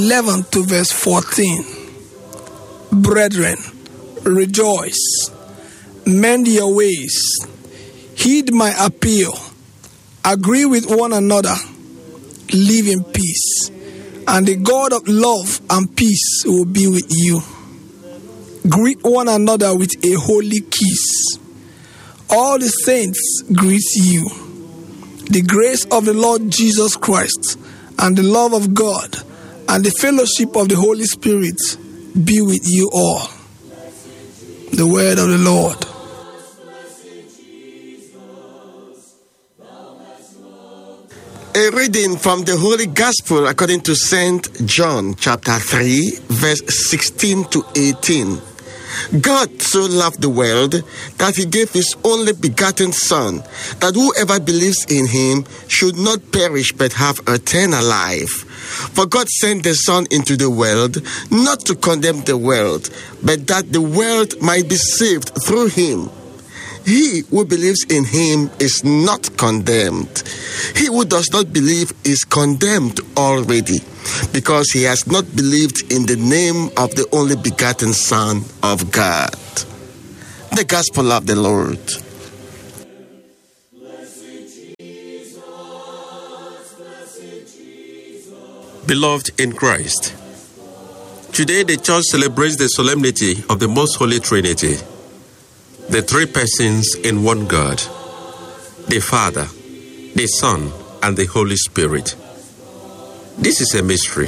11 to verse 14. Brethren, rejoice, mend your ways, heed my appeal, agree with one another, live in peace, and the God of love and peace will be with you. Greet one another with a holy kiss. All the saints greet you. The grace of the Lord Jesus Christ and the love of God and the fellowship of the Holy Spirit be with you all. The word of the Lord. A reading from the Holy Gospel according to St. John, chapter 3, verse 16 to 18. God so loved the world that he gave his only begotten Son, that whoever believes in him should not perish but have eternal life. For God sent the Son into the world, not to condemn the world, but that the world might be saved through him. He who believes in him is not condemned. He who does not believe is condemned already, because he has not believed in the name of the only begotten Son of God. The Gospel of the Lord. Beloved in Christ, today the Church celebrates the solemnity of the Most Holy Trinity, the three persons in one God, the Father, the Son, and the Holy Spirit. This is a mystery.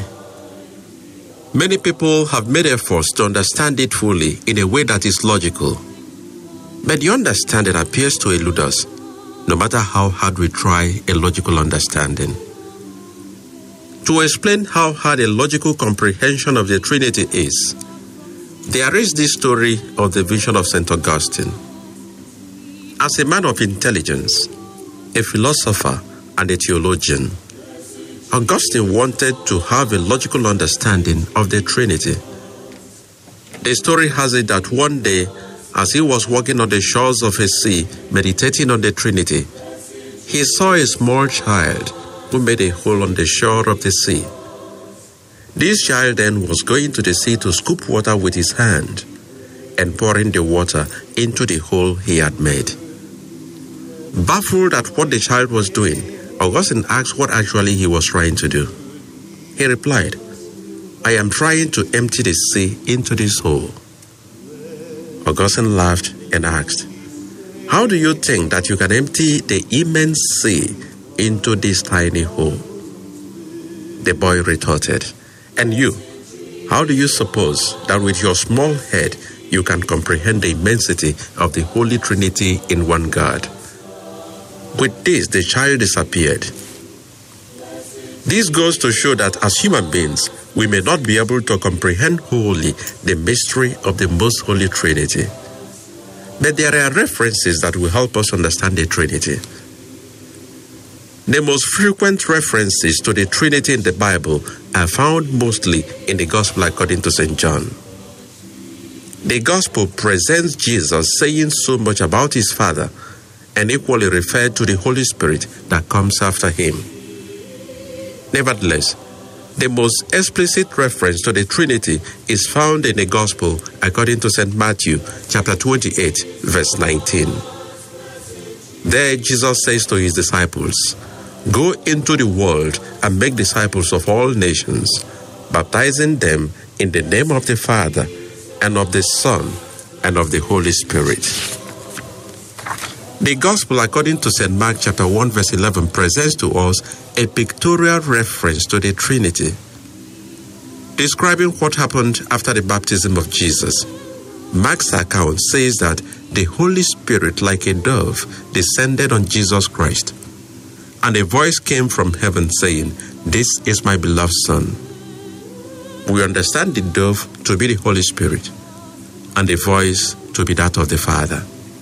Many people have made efforts to understand it fully in a way that is logical, but the understanding appears to elude us, no matter how hard we try a logical understanding. To explain how hard a logical comprehension of the Trinity is, there is this story of the vision of St. Augustine. As a man of intelligence, a philosopher, and a theologian, Augustine wanted to have a logical understanding of the Trinity. The story has it that one day, as he was walking on the shores of a sea, meditating on the Trinity, he saw a small child who made a hole on the shore of the sea. This child then was going to the sea to scoop water with his hand and pouring the water into the hole he had made. Baffled at what the child was doing, Augustine asked what actually he was trying to do. He replied, "I am trying to empty the sea into this hole." Augustine laughed and asked, "How do you think that you can empty the immense sea into this tiny hole?" The boy retorted, "And you, how do you suppose that with your small head you can comprehend the immensity of the Holy Trinity in one God?" With this, the child disappeared. This goes to show that as human beings, we may not be able to comprehend wholly the mystery of the Most Holy Trinity. But there are references that will help us understand the Trinity. The most frequent references to the Trinity in the Bible are found mostly in the Gospel according to St. John. The Gospel presents Jesus saying so much about his Father and equally referred to the Holy Spirit that comes after him. Nevertheless, the most explicit reference to the Trinity is found in the Gospel according to St. Matthew, chapter 28, verse 19. There Jesus says to his disciples, "Go into the world and make disciples of all nations, baptizing them in the name of the Father, and of the Son, and of the Holy Spirit." The Gospel according to St. Mark chapter 1 verse 11 presents to us a pictorial reference to the Trinity. Describing what happened after the baptism of Jesus, Mark's account says that the Holy Spirit, like a dove, descended on Jesus Christ, and a voice came from heaven saying, "This is my beloved Son." We understand the dove to be the Holy Spirit, and the voice to be that of the Father.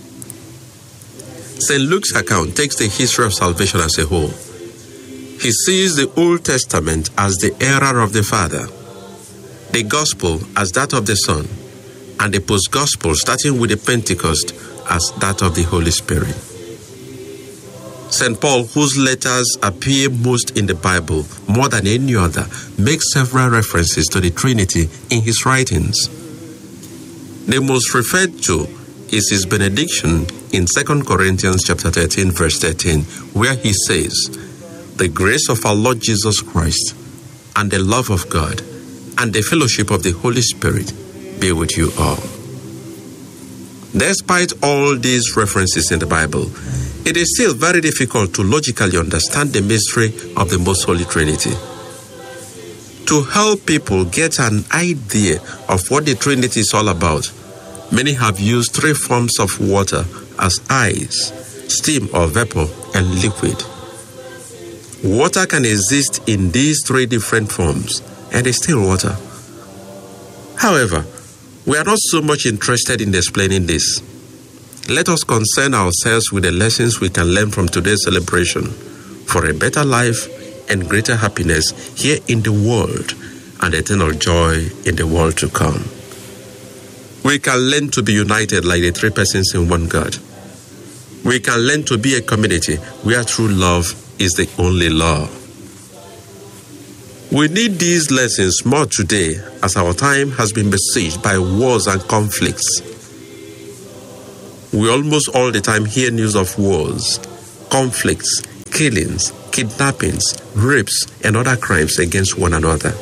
St. Luke's account takes the history of salvation as a whole. He sees the Old Testament as the era of the Father, the Gospel as that of the Son, and the Post-Gospel, starting with the Pentecost, as that of the Holy Spirit. St. Paul, whose letters appear most in the Bible more than any other, makes several references to the Trinity in his writings. The most referred to is his benediction in 2 Corinthians chapter 13, verse 13, where he says, "The grace of our Lord Jesus Christ and the love of God and the fellowship of the Holy Spirit be with you all." Despite all these references in the Bible, it is still very difficult to logically understand the mystery of the Most Holy Trinity. To help people get an idea of what the Trinity is all about, many have used three forms of water as ice, steam or vapor, and liquid. Water can exist in these three different forms, and is still water. However, we are not so much interested in explaining this. Let us concern ourselves with the lessons we can learn from today's celebration for a better life and greater happiness here in the world and eternal joy in the world to come. We can learn to be united like the three persons in one God. We can learn to be a community where true love is the only law. We need these lessons more today as our time has been besieged by wars and conflicts. We almost all the time hear news of wars, conflicts, killings, kidnappings, rapes, and other crimes against one another.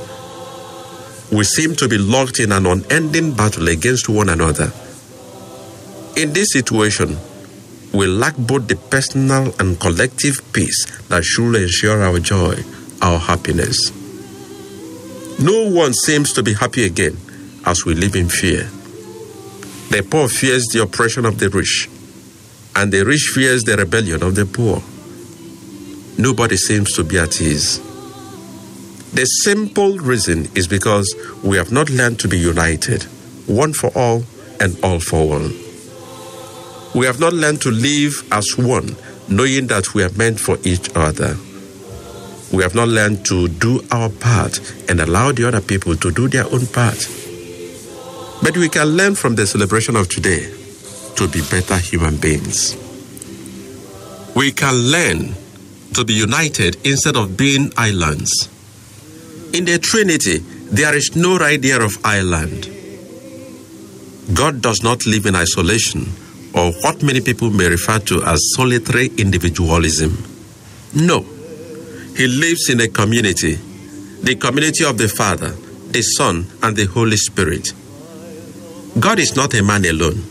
We seem to be locked in an unending battle against one another. In this situation, we lack both the personal and collective peace that should ensure our joy, our happiness. No one seems to be happy again as we live in fear. The poor fears the oppression of the rich, and the rich fears the rebellion of the poor. Nobody seems to be at ease. The simple reason is because we have not learned to be united, one for all and all for one. We have not learned to live as one, knowing that we are meant for each other. We have not learned to do our part and allow the other people to do their own part. But we can learn from the celebration of today to be better human beings. We can learn to be united instead of being islands. In the Trinity, there is no idea of island. God does not live in isolation, or what many people may refer to as solitary individualism. No, he lives in a community, the community of the Father, the Son, and the Holy Spirit. God is not a man alone.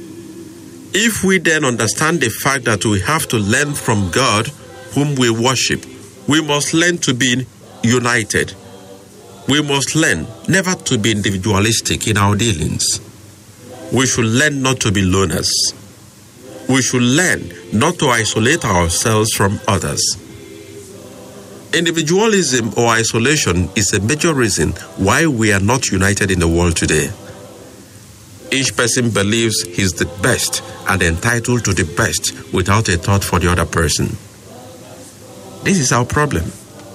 If we then understand the fact that we have to learn from God, whom we worship, we must learn to be united. We must learn never to be individualistic in our dealings. We should learn not to be loners. We should learn not to isolate ourselves from others. Individualism or isolation is a major reason why we are not united in the world today. Each person believes he's the best and entitled to the best without a thought for the other person. This is our problem.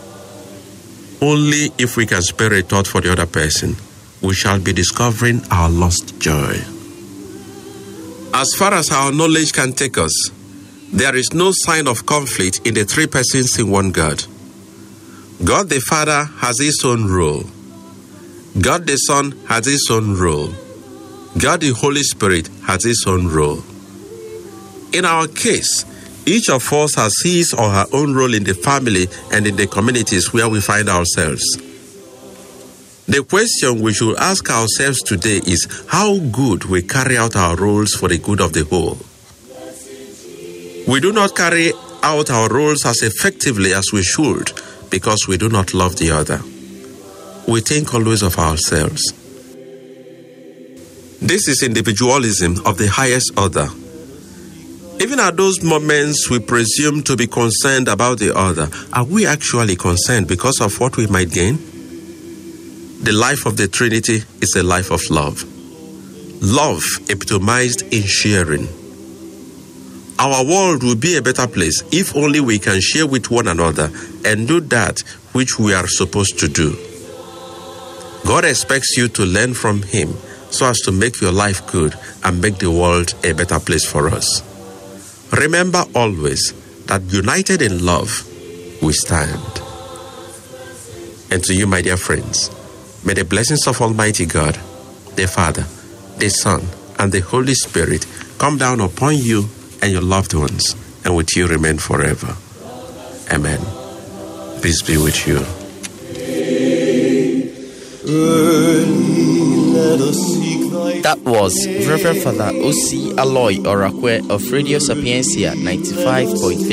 Only if we can spare a thought for the other person, we shall be discovering our lost joy. As far as our knowledge can take us, there is no sign of conflict in the three persons in one God. God the Father has his own role. God the Son has his own role. God the Holy Spirit has his own role. In our case, each of us has his or her own role in the family and in the communities where we find ourselves. The question we should ask ourselves today is how good we carry out our roles for the good of the whole. We do not carry out our roles as effectively as we should because we do not love the other. We think always of ourselves. This is individualism of the highest order. Even at those moments we presume to be concerned about the other, are we actually concerned because of what we might gain? The life of the Trinity is a life of love. Love epitomized in sharing. Our world will be a better place if only we can share with one another and do that which we are supposed to do. God expects you to learn from Him so as to make your life good and make the world a better place for us. Remember always that united in love, we stand. And to you, my dear friends, may the blessings of Almighty God, the Father, the Son, and the Holy Spirit come down upon you and your loved ones, and with you remain forever. Amen. Peace be with you. That was Reverend Father O.C. Aloy Orakwe of Radio Sapiencia 95.3